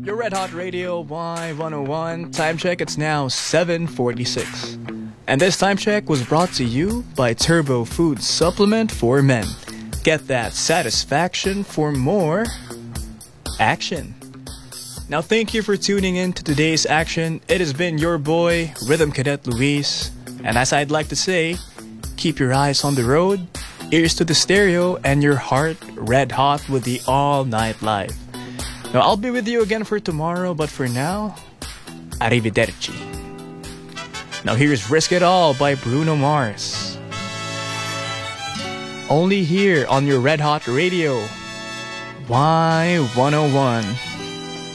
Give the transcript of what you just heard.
Your Red Hot Radio Y101 time check. It's now 7:46, and this time check was brought to you by Turbo Food Supplement for Men. Get that satisfaction for more action. Now, thank you for tuning in to today's action. It has been your boy Rhythm Cadet Luis, and as I'd like to say, keep your eyes on the road, ears to the stereo, and your heart red hot with the All Night Live. Now, I'll be with you again for tomorrow, but for now, arrivederci. Now, here's Risk It All by Bruno Mars. Only here on your Red Hot Radio, Y101.